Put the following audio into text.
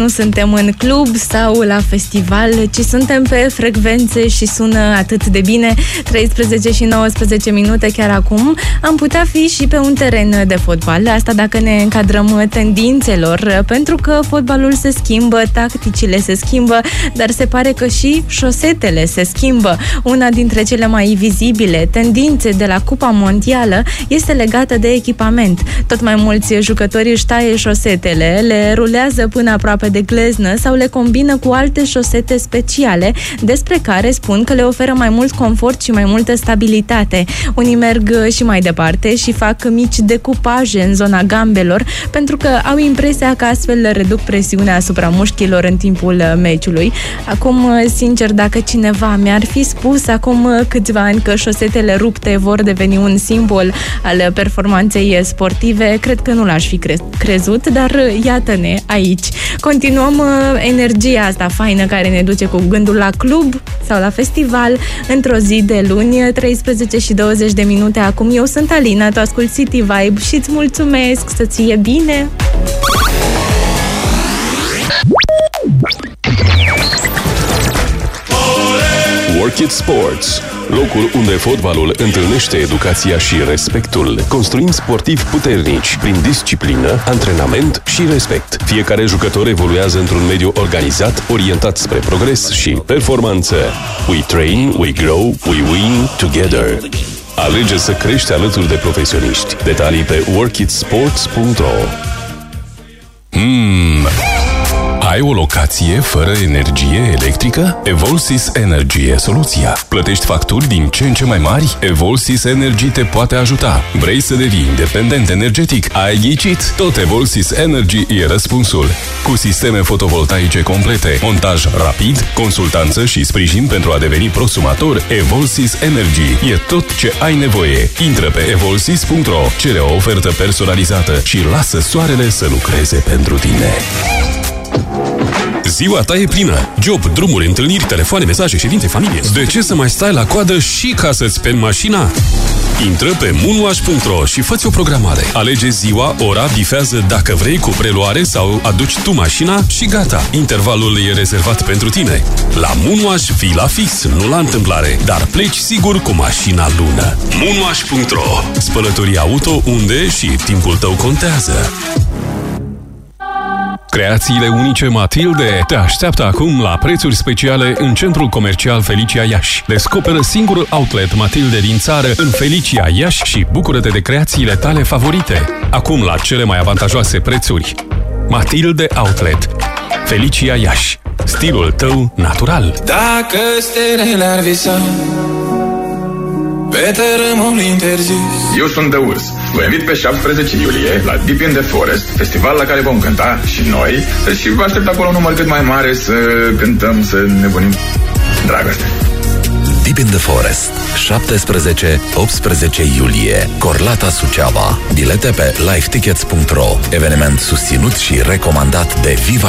Nu suntem în club sau la festival, ci suntem pe frecvențe și sună atât de bine. 13 și 19 minute chiar acum. Am putea fi și pe un teren de fotbal, asta dacă ne încadrăm tendințelor, pentru că fotbalul se schimbă, tacticile se schimbă, dar se pare că și șosetele se schimbă. Una dintre cele mai vizibile tendințe de la Cupa Mondială este legată de echipament. Tot mai mulți jucători își taie șosetele, le rulează până aproape de gleznă sau le combină cu alte șosete speciale, despre care spun că le oferă mai mult confort și mai multă stabilitate. Unii merg și mai departe și fac mici decupaje în zona gambelor, pentru că au impresia că astfel reduc presiunea asupra mușchilor în timpul meciului. Acum, sincer, dacă cineva mi-ar fi spus acum câțiva ani că șosetele rupte vor deveni un simbol al performanței sportive, cred că nu l-aș fi crezut, dar iată-ne aici. Continuăm energia asta faină care ne duce cu gândul la club sau la festival într-o zi de luni, 13 și 20 de minute acum. Eu sunt Alina, tu asculti City Vibe și îți mulțumesc, să ție bine! Work It Sports, locul unde fotbalul întâlnește educația și respectul. Construim sportivi puternici prin disciplină, antrenament și respect. Fiecare jucător evoluează într-un mediu organizat, orientat spre progres și performanță. We train, we grow, we win together. Alege să crești alături de profesioniști. Detalii pe workitsports.ro. Ai o locație fără energie electrică? Evolsys Energy e soluția. Plătești facturi din ce în ce mai mari? Evolsys Energy te poate ajuta. Vrei să devii independent energetic? Ai ghicit? Tot Evolsys Energy e răspunsul. Cu sisteme fotovoltaice complete, montaj rapid, consultanță și sprijin pentru a deveni prosumator, Evolsys Energy e tot ce ai nevoie. Intră pe evolsys.ro, cere o ofertă personalizată și lasă soarele să lucreze pentru tine. Ziua ta e plină. Job, drumuri, întâlniri, telefoane, mesaje, ședințe, familie. De ce să mai stai la coadă și ca să-ți speli mașina? Intră pe moonwash.ro și fă-ți o programare. Alege ziua, ora, bifează dacă vrei cu preluare sau aduci tu mașina și gata. Intervalul e rezervat pentru tine. La Moonwash fii la fix, nu la întâmplare, dar pleci sigur cu mașina lună. Moonwash.ro. Spălătorii auto unde și timpul tău contează. Creațiile unice Matilde te așteaptă acum la prețuri speciale în Centrul Comercial Felicia Iași. Descoperă singurul outlet Matilde din țară în Felicia Iași și bucură-te de creațiile tale favorite. Acum la cele mai avantajoase prețuri. Matilde Outlet. Felicia Iași. Stilul tău natural. Dacă stelele ar visa pe tărâmul interzis. Eu sunt The Urs. Vă invit pe 17 iulie la Deep in the Forest, festival la care vom cânta și noi și vă aștept acolo un număr cât mai mare să cântăm, să nebunim dragoste. Deep in the Forest, 17-18 iulie, Corlata, Suceava. Bilete pe livetickets.ro. Eveniment susținut și recomandat de Viva